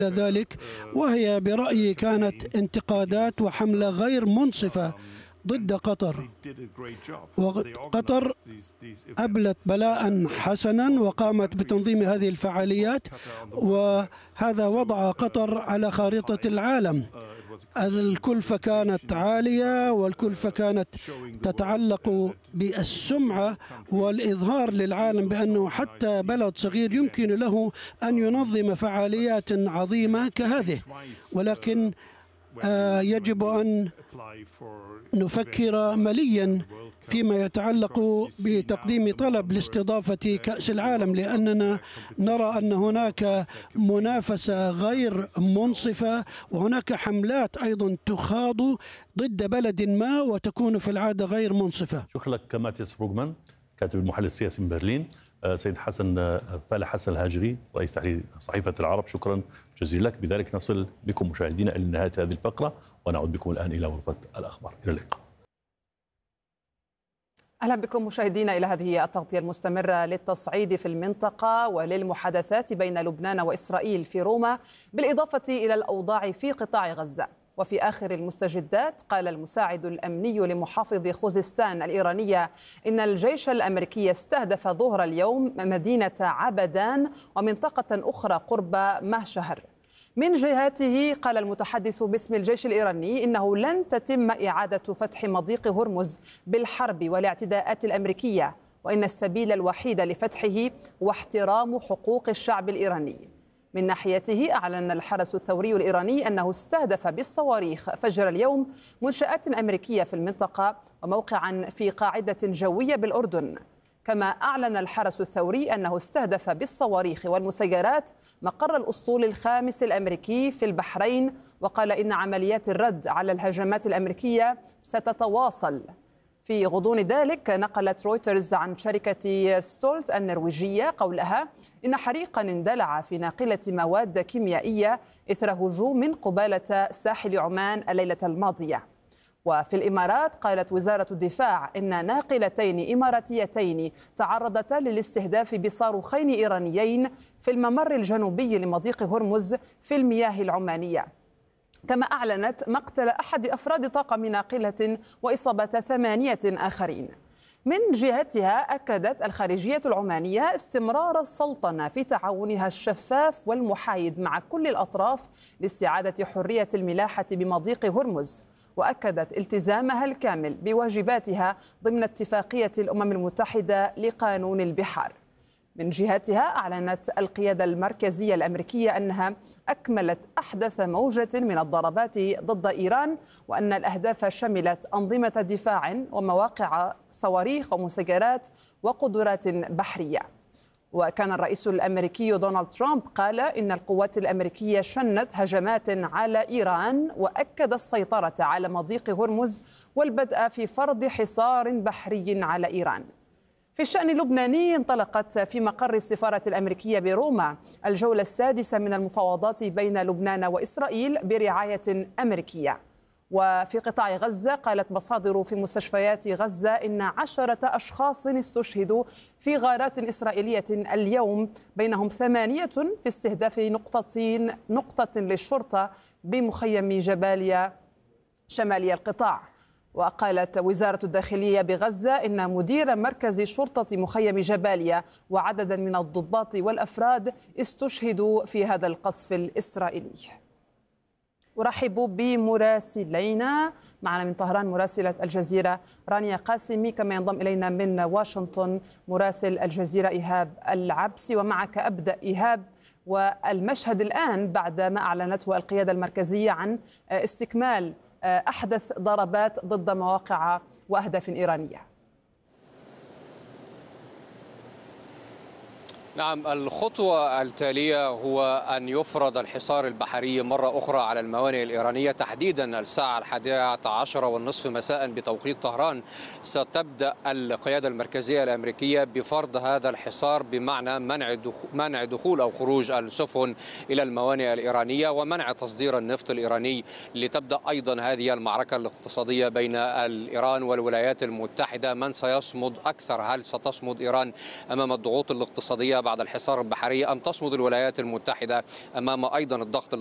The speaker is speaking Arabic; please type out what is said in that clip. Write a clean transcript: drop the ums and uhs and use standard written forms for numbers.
ذلك، وهي برأيي كانت انتقادات وحملة غير منصفة ضد قطر. وقطر أبلت بلاء حسنا وقامت بتنظيم هذه الفعاليات، وهذا وضع قطر على خارطة العالم. الكلفة كانت عالية، والكلفة كانت تتعلق بالسمعة والإظهار للعالم بأنه حتى بلد صغير يمكن له أن ينظم فعاليات عظيمة كهذه. ولكن يجب أن نفكر مليا فيما يتعلق بتقديم طلب لاستضافة كأس العالم، لأننا نرى أن هناك منافسة غير منصفة، وهناك حملات أيضا تخاض ضد بلد ما وتكون في العادة غير منصفة. شكرا لك ماتيس بروغمان، كاتب المحلل السياسي من برلين. سيد حسن فالح حسن الهاجري، رئيس تحرير صحيفة العرب، شكرا جزيلا لك. بذلك نصل بكم مشاهدينا إلى نهاية هذه الفقرة، ونعود بكم الآن إلى غرفة الأخبار. إلى اللقاء. أهلا بكم مشاهدينا إلى هذه التغطية المستمرة للتصعيد في المنطقة وللمحادثات بين لبنان وإسرائيل في روما، بالإضافة إلى الأوضاع في قطاع غزة. وفي آخر المستجدات، قال المساعد الأمني لمحافظ خوزستان الإيرانية إن الجيش الأمريكي استهدف ظهر اليوم مدينة عبدان ومنطقة أخرى قرب مهشهر. من جهته، قال المتحدث باسم الجيش الإيراني إنه لن تتم إعادة فتح مضيق هرمز بالحرب والاعتداءات الأمريكية، وإن السبيل الوحيد لفتحه هو احترام حقوق الشعب الإيراني. من ناحيته، أعلن الحرس الثوري الإيراني أنه استهدف بالصواريخ فجر اليوم منشآت أمريكية في المنطقة وموقعا في قاعدة جوية بالأردن. كما أعلن الحرس الثوري أنه استهدف بالصواريخ والمسيرات مقر الأسطول الخامس الأمريكي في البحرين، وقال إن عمليات الرد على الهجمات الأمريكية ستتواصل. في غضون ذلك، نقلت رويترز عن شركة ستولت النرويجية قولها إن حريقا اندلع في ناقلة مواد كيميائية إثر هجوم قبالة ساحل عمان الليلة الماضية. وفي الإمارات، قالت وزارة الدفاع إن ناقلتين إماراتيتين تعرضتا للاستهداف بصاروخين إيرانيين في الممر الجنوبي لمضيق هرمز في المياه العمانية. كما أعلنت مقتل أحد أفراد طاقم ناقلة وإصابة 8 آخرين. من جهتها، أكدت الخارجية العمانية استمرار السلطنة في تعاونها الشفاف والمحايد مع كل الأطراف لاستعادة حرية الملاحة بمضيق هرمز، وأكدت التزامها الكامل بواجباتها ضمن اتفاقية الأمم المتحدة لقانون البحار. من جهتها، أعلنت القيادة المركزية الأمريكية أنها أكملت أحدث موجة من الضربات ضد إيران، وأن الأهداف شملت أنظمة دفاع ومواقع صواريخ ومسيرات وقدرات بحرية. وكان الرئيس الأمريكي دونالد ترامب قال إن القوات الأمريكية شنت هجمات على إيران، وأكد السيطرة على مضيق هرمز والبدء في فرض حصار بحري على إيران. في الشأن اللبناني، انطلقت في مقر السفارة الأمريكية بروما الجولة السادسة من المفاوضات بين لبنان وإسرائيل برعاية أمريكية. وفي قطاع غزة، قالت مصادر في مستشفيات غزة إن 10 أشخاص استشهدوا في غارات إسرائيلية اليوم، بينهم 8 في استهداف نقطة للشرطة بمخيم جباليا شمالي القطاع. وقالت وزارة الداخلية بغزة إن مدير مركز شرطة مخيم جباليا وعددا من الضباط والأفراد استشهدوا في هذا القصف الإسرائيلي. أرحب بمراسلينا، معنا من طهران مراسلة الجزيرة رانيا قاسمي، كما ينضم إلينا من واشنطن مراسل الجزيرة إيهاب العبسي. ومعك أبدأ إيهاب، والمشهد الآن بعد ما أعلنته القيادة المركزية عن استكمال أحدث ضربات ضد مواقع وأهداف إيرانية. نعم، الخطوة التالية هو أن يفرض الحصار البحري مرة أخرى على الموانئ الإيرانية، تحديدا الساعة 11:30 مساء بتوقيت طهران. ستبدأ القيادة المركزية الأمريكية بفرض هذا الحصار، بمعنى منع دخول أو خروج السفن إلى الموانئ الإيرانية ومنع تصدير النفط الإيراني، لتبدأ أيضا هذه المعركة الاقتصادية بين إيران والولايات المتحدة. من سيصمد أكثر؟ هل ستصمد إيران أمام الضغوط الاقتصادية بعد الحصار البحري؟ أم تصمد الولايات المتحدة أمام أيضا الضغط